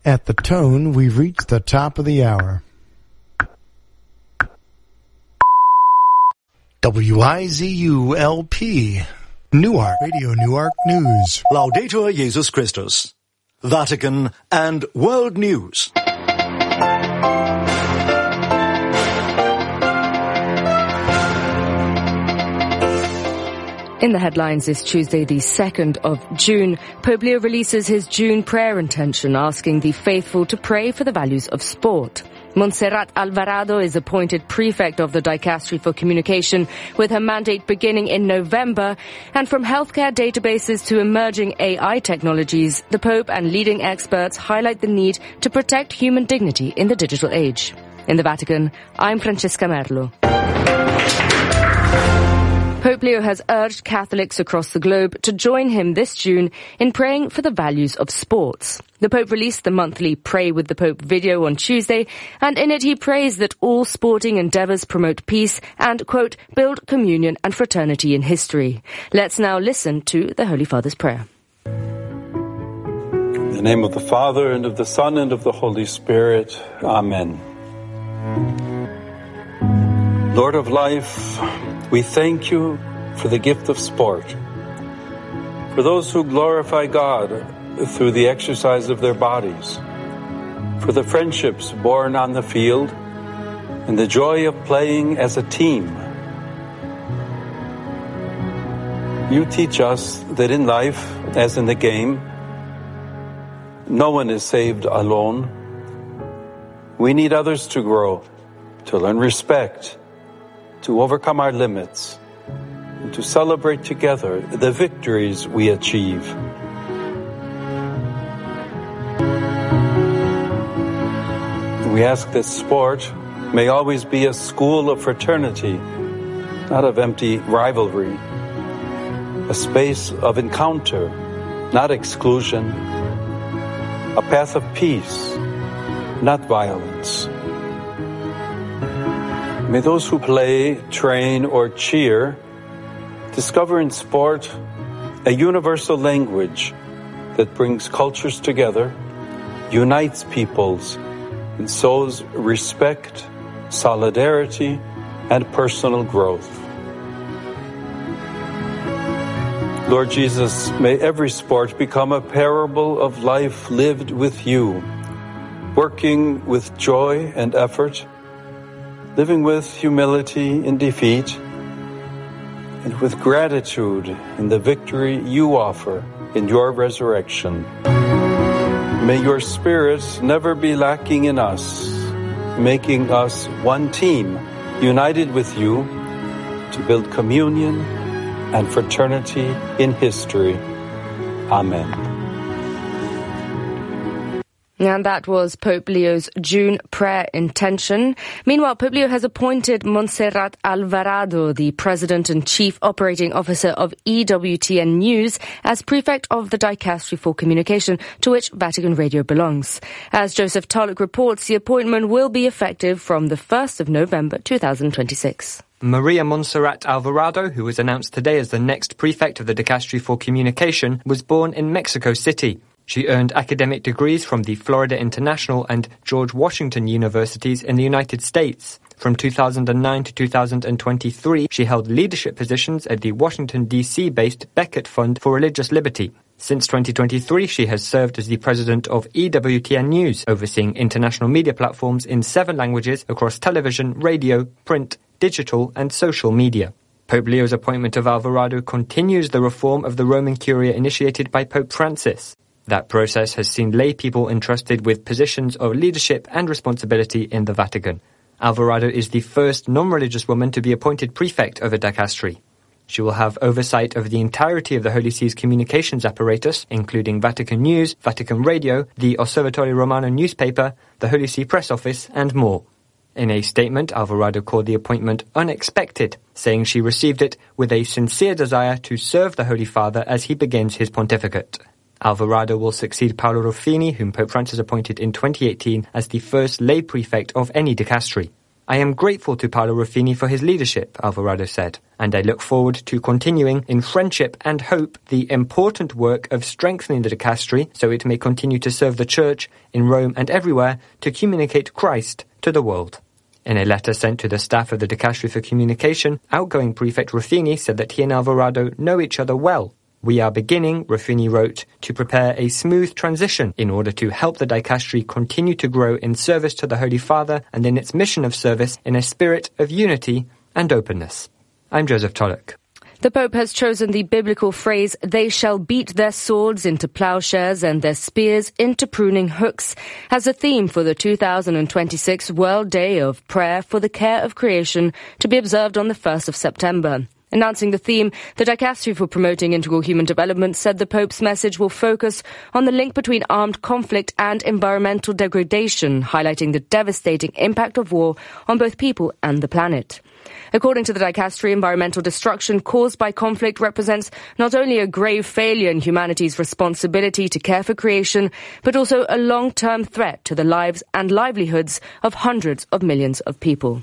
At the tone, we've reached the top of the hour. WIZU-LP, Newark, Radio Newark News. Laudetur Jesus Christus. Vatican and World News. In the headlines this Tuesday, the 2nd of June, Pope Leo releases his June prayer intention, asking the faithful to pray for the values of sport. Montserrat Alvarado is appointed prefect of the Dicastery for Communication, with her mandate beginning in November. And from healthcare databases to emerging AI technologies, the Pope and leading experts highlight the need to protect human dignity in the digital age. In the Vatican, I'm Francesca Merlo. Pope Leo has urged Catholics across the globe to join him this June in praying for the values of sports. The Pope released the monthly Pray with the Pope video on Tuesday, and in it he prays that all sporting endeavours promote peace and, quote, build communion and fraternity in history. Let's now listen to the Holy Father's prayer. In the name of the Father, and of the Son, and of the Holy Spirit. Amen. Lord of life, we thank you for the gift of sport, for those who glorify God through the exercise of their bodies, for the friendships born on the field, and the joy of playing as a team. You teach us that in life, as in the game, no one is saved alone. We need others to grow, to learn respect, to overcome our limits, and to celebrate together the victories we achieve. We ask that sport may always be a school of fraternity, not of empty rivalry, a space of encounter, not exclusion, a path of peace, not violence. May those who play, train, or cheer discover in sport a universal language that brings cultures together, unites peoples, and sows respect, solidarity, and personal growth. Lord Jesus, may every sport become a parable of life lived with you, working with joy and effort, living with humility in defeat, and with gratitude in the victory you offer in your resurrection. May your Spirit never be lacking in us, making us one team, united with you, to build communion and fraternity in history. Amen. And that was Pope Leo's June prayer intention. Meanwhile, Pope Leo has appointed Montserrat Alvarado, the President and Chief Operating Officer of EWTN News, as Prefect of the Dicastery for Communication, to which Vatican Radio belongs. As Joseph Tulloch reports, the appointment will be effective from the 1st of November 2026. Maria Montserrat Alvarado, who was announced today as the next Prefect of the Dicastery for Communication, was born in Mexico City. She earned academic degrees from the Florida International and George Washington Universities in the United States. From 2009 to 2023, she held leadership positions at the Washington, D.C.-based Becket Fund for Religious Liberty. Since 2023, she has served as the president of EWTN News, overseeing international media platforms in 7 languages across television, radio, print, digital, and social media. Pope Leo's appointment of Alvarado continues the reform of the Roman Curia initiated by Pope Francis. That process has seen lay people entrusted with positions of leadership and responsibility in the Vatican. Alvarado is the first non-religious woman to be appointed prefect of a dicastery. She will have oversight of the entirety of the Holy See's communications apparatus, including Vatican News, Vatican Radio, the Osservatore Romano newspaper, the Holy See Press Office, and more. In a statement, Alvarado called the appointment unexpected, saying she received it with a sincere desire to serve the Holy Father as he begins his pontificate. Alvarado will succeed Paolo Ruffini, whom Pope Francis appointed in 2018 as the first lay prefect of any dicastery. I am grateful to Paolo Ruffini for his leadership, Alvarado said, and I look forward to continuing in friendship and hope the important work of strengthening the dicastery so it may continue to serve the Church in Rome and everywhere to communicate Christ to the world. In a letter sent to the staff of the Dicastery for Communication, outgoing Prefect Ruffini said that he and Alvarado know each other well. We are beginning, Ruffini wrote, to prepare a smooth transition in order to help the dicastery continue to grow in service to the Holy Father and in its mission of service in a spirit of unity and openness. I'm Joseph Tollock. The Pope has chosen the biblical phrase, "They shall beat their swords into plowshares and their spears into pruning hooks," as a theme for the 2026 World Day of Prayer for the Care of Creation to be observed on the 1st of September. Announcing the theme, the Dicastery for Promoting Integral Human Development said the Pope's message will focus on the link between armed conflict and environmental degradation, highlighting the devastating impact of war on both people and the planet. According to the Dicastery, environmental destruction caused by conflict represents not only a grave failure in humanity's responsibility to care for creation, but also a long-term threat to the lives and livelihoods of hundreds of millions of people.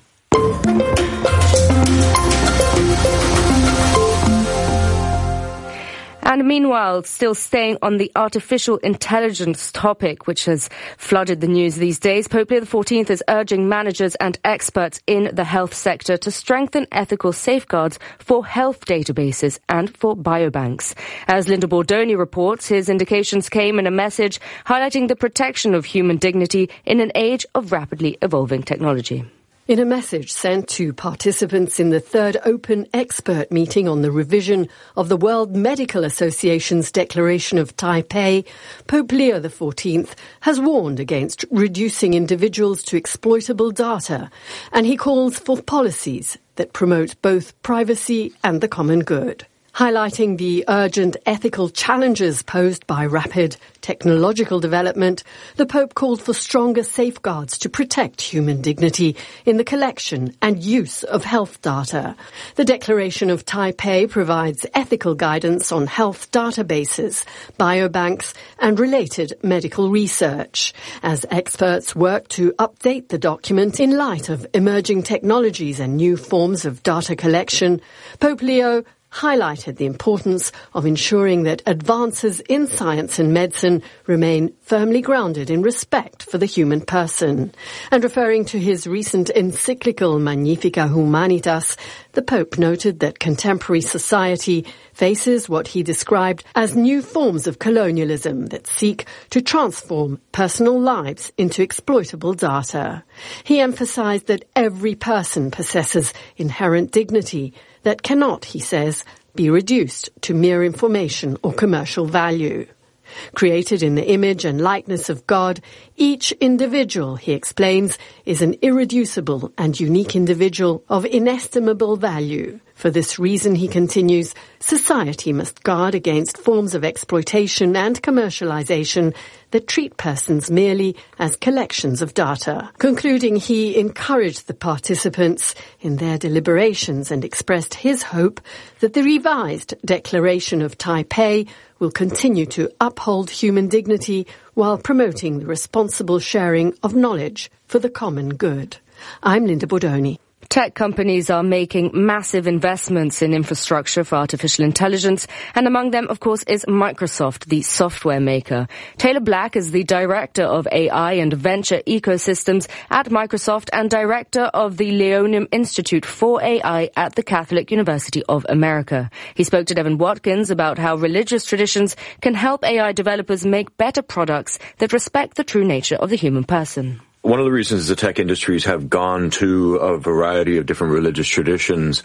And meanwhile, still staying on the artificial intelligence topic, which has flooded the news these days, Pope Leo XIV is urging managers and experts in the health sector to strengthen ethical safeguards for health databases and for biobanks. As Linda Bordoni reports, his indications came in a message highlighting the protection of human dignity in an age of rapidly evolving technology. In a message sent to participants in the third open expert meeting on the revision of the World Medical Association's Declaration of Taipei, Pope Leo XIV has warned against reducing individuals to exploitable data, and he calls for policies that promote both privacy and the common good. Highlighting the urgent ethical challenges posed by rapid technological development, the Pope called for stronger safeguards to protect human dignity in the collection and use of health data. The Declaration of Taipei provides ethical guidance on health databases, biobanks, and related medical research. As experts work to update the document in light of emerging technologies and new forms of data collection, Pope Leo highlighted the importance of ensuring that advances in science and medicine remain firmly grounded in respect for the human person. And referring to his recent encyclical Magnificat Humanitas, the Pope noted that contemporary society faces what he described as new forms of colonialism that seek to transform personal lives into exploitable data. He emphasized that every person possesses inherent dignity that cannot, he says, be reduced to mere information or commercial value. Created in the image and likeness of God, each individual, he explains, is an irreducible and unique individual of inestimable value. For this reason, he continues, society must guard against forms of exploitation and commercialization that treat persons merely as collections of data. Concluding, he encouraged the participants in their deliberations and expressed his hope that the revised Declaration of Taipei will continue to uphold human dignity while promoting the responsible sharing of knowledge for the common good. I'm Linda Bordoni. Tech companies are making massive investments in infrastructure for artificial intelligence, and among them, of course, is Microsoft, the software maker. Taylor Black is the director of AI and venture ecosystems at Microsoft and director of the Leonium Institute for AI at the Catholic University of America. He spoke to Devin Watkins about how religious traditions can help AI developers make better products that respect the true nature of the human person. One of the reasons the tech industries have gone to a variety of different religious traditions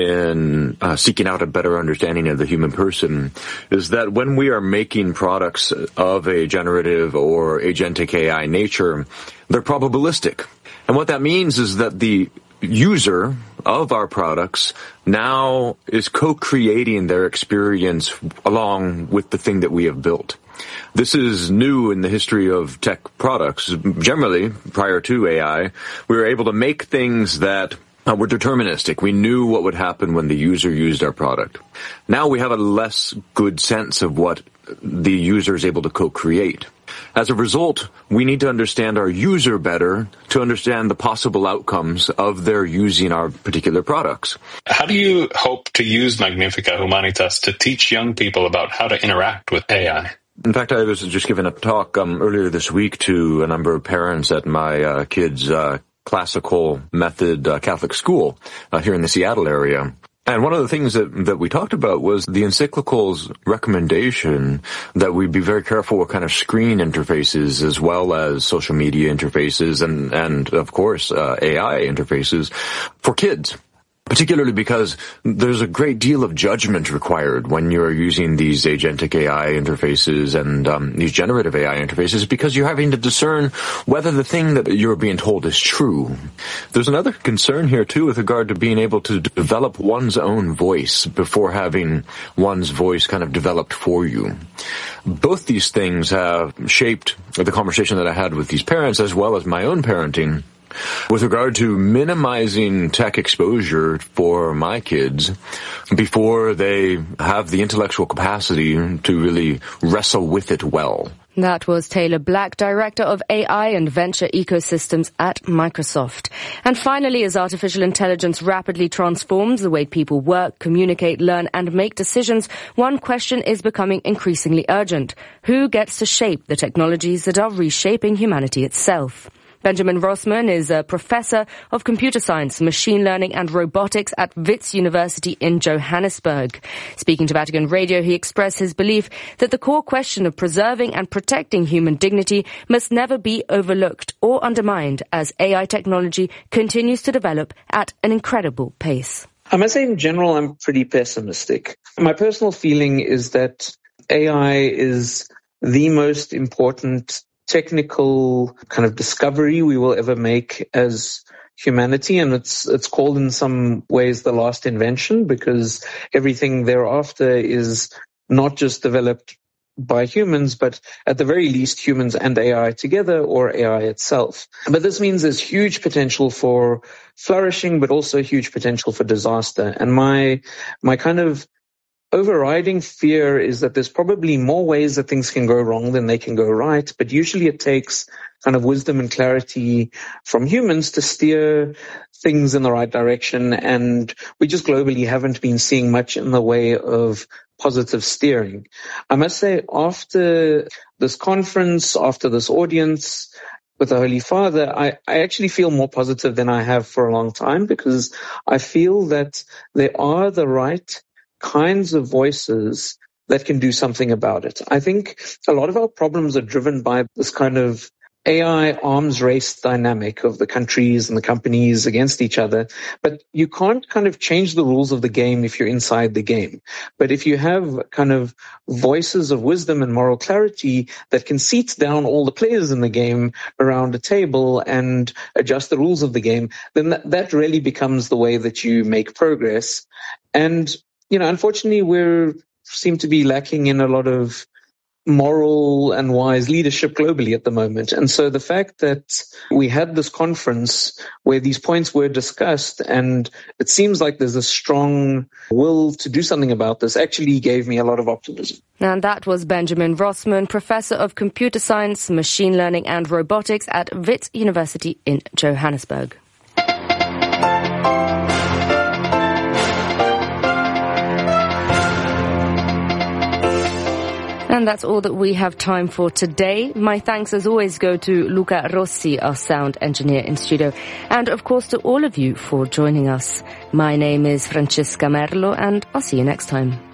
in seeking out a better understanding of the human person is that when we are making products of a generative or agentic AI nature, they're probabilistic. And what that means is that the user of our products now is co-creating their experience along with the thing that we have built. This is new in the history of tech products. Generally, prior to AI, we were able to make things that were deterministic. We knew what would happen when the user used our product. Now we have a less good sense of what the user is able to co-create. As a result, we need to understand our user better to understand the possible outcomes of their using our particular products. How do you hope to use Magnificat Humanitas to teach young people about how to interact with AI? In fact, I was just giving a talk earlier this week to a number of parents at my kids' classical method Catholic school here in the Seattle area. And one of the things that we talked about was the encyclical's recommendation that we be very careful with kind of screen interfaces as well as social media interfaces and of course, AI interfaces for kids. Particularly because there's a great deal of judgment required when you're using these agentic AI interfaces and these generative AI interfaces, because you're having to discern whether the thing that you're being told is true. There's another concern here, too, with regard to being able to develop one's own voice before having one's voice kind of developed for you. Both these things have shaped the conversation that I had with these parents as well as my own parenting with regard to minimizing tech exposure for my kids before they have the intellectual capacity to really wrestle with it well. That was Taylor Black, Director of AI and Venture Ecosystems at Microsoft. And finally, as artificial intelligence rapidly transforms the way people work, communicate, learn and make decisions, one question is becoming increasingly urgent. Who gets to shape the technologies that are reshaping humanity itself? Benjamin Rossmann is a professor of computer science, machine learning and robotics at Wits University in Johannesburg. Speaking to Vatican Radio, he expressed his belief that the core question of preserving and protecting human dignity must never be overlooked or undermined as AI technology continues to develop at an incredible pace. I must say in general, I'm pretty pessimistic. My personal feeling is that AI is the most important technical kind of discovery we will ever make as humanity, and it's called in some ways the last invention, because everything thereafter is not just developed by humans, but at the very least humans and AI together, or AI itself. But this means there's huge potential for flourishing, but also huge potential for disaster. And my kind of overriding fear is that there's probably more ways that things can go wrong than they can go right, but usually it takes kind of wisdom and clarity from humans to steer things in the right direction, and we just globally haven't been seeing much in the way of positive steering. I must say, after this conference, after this audience with the Holy Father, I actually feel more positive than I have for a long time, because I feel that there are the right kinds of voices that can do something about it. I think a lot of our problems are driven by this kind of AI arms race dynamic of the countries and the companies against each other. But you can't kind of change the rules of the game if you're inside the game. But if you have kind of voices of wisdom and moral clarity that can seat down all the players in the game around a table and adjust the rules of the game, then that really becomes the way that you make progress. And unfortunately, we seem to be lacking in a lot of moral and wise leadership globally at the moment. And so the fact that we had this conference where these points were discussed and it seems like there's a strong will to do something about this actually gave me a lot of optimism. And that was Benjamin Rossmann, Professor of Computer Science, Machine Learning and Robotics at Wits University in Johannesburg. And that's all that we have time for today. My thanks, as always, go to Luca Rossi, our sound engineer in studio, and, of course, to all of you for joining us. My name is Francesca Merlo, and I'll see you next time.